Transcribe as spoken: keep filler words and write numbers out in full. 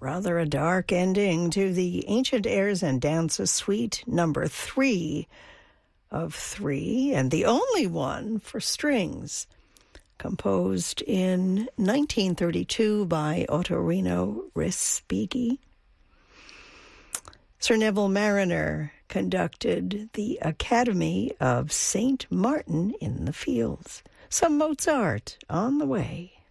Rather a dark ending to the Ancient Airs and Dances Suite number three of three, and the only one for strings, composed in nineteen thirty-two by Ottorino Respighi. Sir Neville Marriner conducted the Academy of Saint Martin in the Fields. Some Mozart on the way.